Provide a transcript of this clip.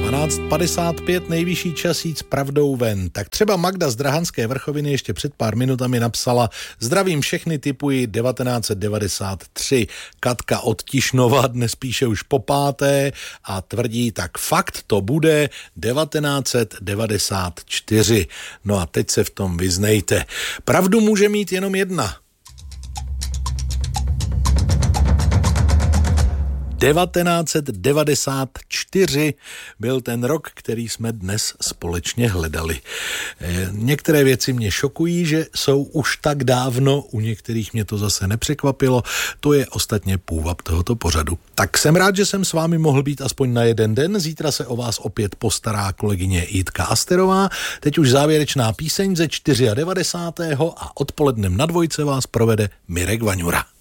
12:55, nejvyšší čas jít s pravdou ven. Tak třeba Magda z Drahanské Vrchoviny ještě před pár minutami napsala: zdravím všechny, tipuji 1993. Katka od Tišnova dnes píše už po páté a tvrdí, tak fakt to bude 1994. No a teď se v tom vyznejte. Pravdu může mít jenom jedna. 1994 byl ten rok, který jsme dnes společně hledali. Některé věci mě šokují, že jsou už tak dávno, u některých mě to zase nepřekvapilo, to je ostatně půvab tohoto pořadu. Tak jsem rád, že jsem s vámi mohl být aspoň na jeden den, zítra se o vás opět postará kolegyně Jitka Asterová, teď už závěrečná píseň ze 94. a odpolednem na Dvojce vás provede Mirek Vaňura.